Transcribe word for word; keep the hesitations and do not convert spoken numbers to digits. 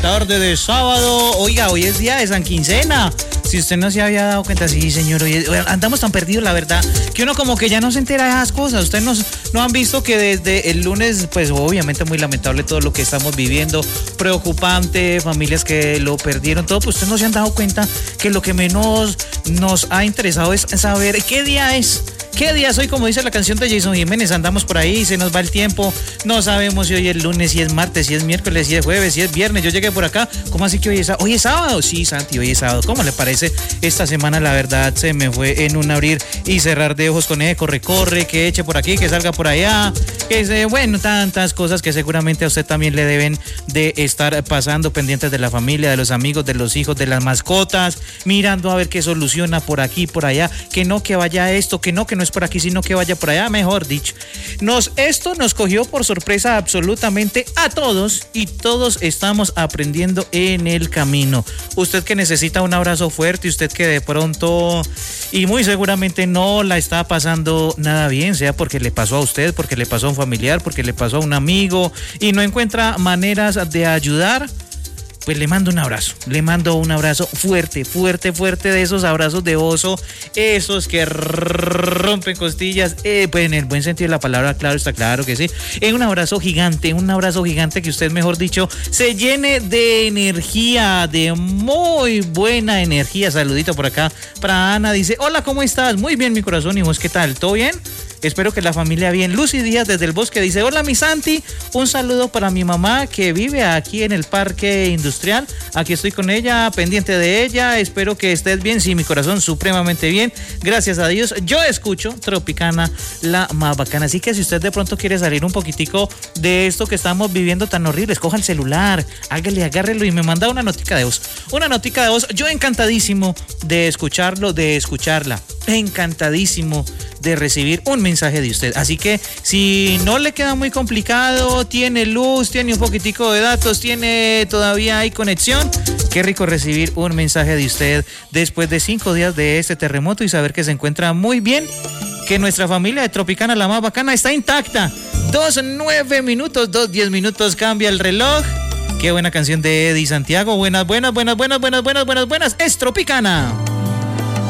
tarde de sábado. Oiga, hoy es día de San Quincena. Si usted no se había dado cuenta, sí, señor, hoy es, andamos tan perdidos, la verdad, que uno como que ya no se entera de esas cosas. Ustedes no, no han visto que desde el lunes, pues obviamente muy lamentable todo lo que estamos viviendo, preocupante, familias que lo perdieron, todo, pues ustedes no se han dado cuenta que lo que menos nos ha interesado es saber qué día es. ¿Qué día es hoy? Como dice la canción de Jason Jiménez, andamos por ahí, se nos va el tiempo, no sabemos si hoy es lunes, si es martes, si es miércoles, si es jueves, si es viernes. Yo llegué por acá, ¿cómo así que hoy es sábado? ¿Hoy es sábado? Sí, Santi, hoy es sábado. ¿Cómo le parece? Esta semana la verdad se me fue en un abrir y cerrar de ojos con ese corre, corre, que eche por aquí, que salga por allá, que se, bueno, tantas cosas que seguramente a usted también le deben de estar pasando, pendientes de la familia, de los amigos, de los hijos, de las mascotas, mirando a ver qué soluciona por aquí, por allá, que no, que vaya esto, que no, que no es por aquí, sino que vaya por allá, mejor dicho. Nos, esto nos cogió por sorpresa absolutamente a todos y todos estamos aprendiendo en el camino. Usted que necesita un abrazo fuerte, usted que de pronto y muy seguramente no la está pasando nada bien, sea porque le pasó a usted, porque le pasó a un familiar, porque le pasó a un amigo y no encuentra maneras de ayudar, pues le mando un abrazo, le mando un abrazo fuerte, fuerte, fuerte, de esos abrazos de oso, esos que rompen costillas, eh, pues en el buen sentido de la palabra, claro, está claro que sí. Es un abrazo gigante, un abrazo gigante que usted, mejor dicho, se llene de energía, de muy buena energía. Saludito por acá para Ana, dice, hola, ¿cómo estás? Muy bien, mi corazón, ¿y vos qué tal? ¿Todo bien? Espero que la familia bien. Lucy Díaz desde el Bosque dice, hola mi Santi, un saludo para mi mamá que vive aquí en el Parque Industrial. Aquí estoy con ella, pendiente de ella. Espero que estés bien. Sí, mi corazón, supremamente bien. Gracias a Dios. Yo escucho Tropicana, la más bacana. Así que si usted de pronto quiere salir un poquitico de esto que estamos viviendo tan horrible, escoja el celular, hágale, agárrelo y me manda una notica de voz. Una notica de voz. Yo encantadísimo de escucharlo, de escucharla. Encantadísimo de recibir un mensaje de usted. Así que si no le queda muy complicado, tiene luz, tiene un poquitico de datos, tiene todavía hay conexión, qué rico recibir un mensaje de usted después de cinco días de este terremoto y saber que se encuentra muy bien, que nuestra familia de Tropicana, la más bacana, está intacta. Dos, nueve minutos, dos, diez minutos, cambia el reloj. Qué buena canción de Eddie Santiago. Buenas, buenas, buenas, buenas, buenas, buenas, buenas, buenas. Es Tropicana.